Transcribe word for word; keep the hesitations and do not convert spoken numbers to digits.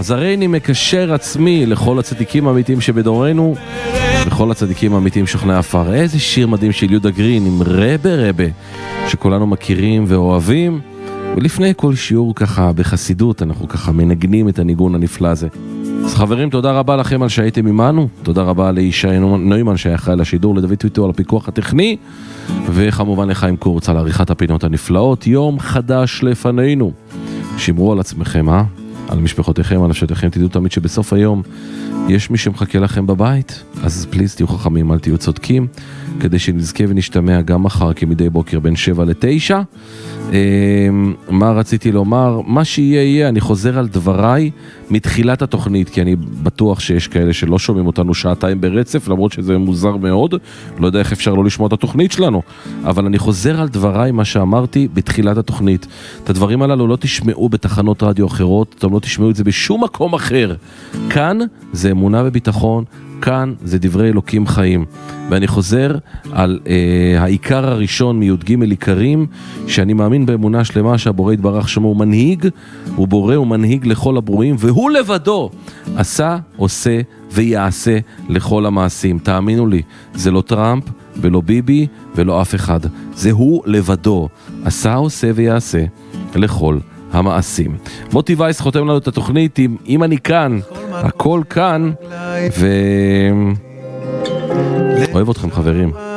אז הרי אני מקשר עצמי לכל הצדיקים האמיתיים שבדורנו, וכל הצדיקים האמיתיים שוכני עפר. איזה שיר מדהים של יהודה גרין עם רבה רבה, שכולנו מכירים ואוהבים. ולפני כל שיעור ככה בחסידות, אנחנו ככה מנגנים את הניגון הנפלא הזה. אז חברים, תודה רבה לכם על שהייתם עמנו, תודה רבה לישי נוימן שהיה אחראי לשידור, לדוד טוויטו על הפיקוח הטכני, וכמובן לחיים קורץ על עריכת הפינות הנפלאות. יום חדש לפנינו, שמרו על עצמכם, אה? על משפחותיכם, על נפשותיכם, תדעו תמיד שבסוף היום יש מי שמחכה לכם בבית, אז פליז תהיו חכמים, אל תהיו צודקים, כדי שנזכה ונשתמע גם מחר כמדי בוקר בין שבע לתשע. מה רציתי לומר? מה שיהיה יהיה, אני חוזר על דבריי מתחילת התוכנית, כי אני בטוח שיש כאלה שלא שומעים אותנו שעתיים ברצף, למרות שזה מוזר מאוד, לא יודע איך אפשר לא לשמוע את התוכנית שלנו, אבל אני חוזר על דבריי מה שאמרתי בתחילת התוכנית. את הדברים הללו לא תשמעו בתחנות רדיו אחרות, אתם לא תשמעו את זה בשום מקום אחר. כאן זה אמונה וביטחון, כאן זה דברי אלוקים חיים. ואני חוזר על אה, העיקר הראשון מי"ג עיקרים, שאני מאמין באמונה שלמה שהבורא יתברך שמו הוא מנהיג, הוא בורא ומנהיג לכל הברואים, והוא לבדו עשה, עושה ויעשה לכל המעשים. תאמינו לי, זה לא טראמפ ולא ביבי ולא אף אחד, זה הוא לבדו עשה, עושה ויעשה לכל המעשים. מוטי וייס חותם לנו את התוכנית עם אם אני כאן, הכל כאן, ו... אוהב אתכם חברים.